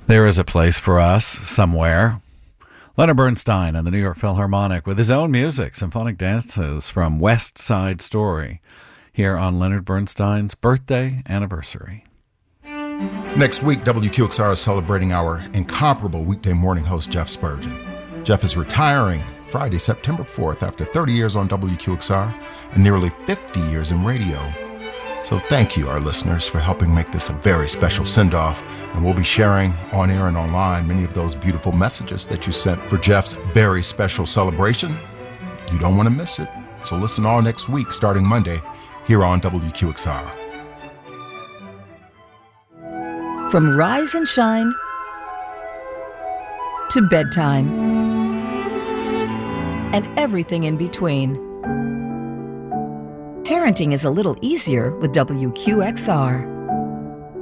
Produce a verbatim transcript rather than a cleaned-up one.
There is a place for us somewhere. Leonard Bernstein and the New York Philharmonic with his own music, symphonic dances from West Side Story, here on Leonard Bernstein's birthday anniversary. Next week, W Q X R is celebrating our incomparable weekday morning host, Jeff Spurgeon. Jeff is retiring Friday, September fourth, after thirty years on W Q X R and nearly fifty years in radio. So thank you, our listeners, for helping make this a very special send-off. And we'll be sharing on air and online many of those beautiful messages that you sent for Jeff's very special celebration. You don't want to miss it. So listen all next week, starting Monday, here on W Q X R. From rise and shine to bedtime and everything in between, parenting is a little easier with W Q X R.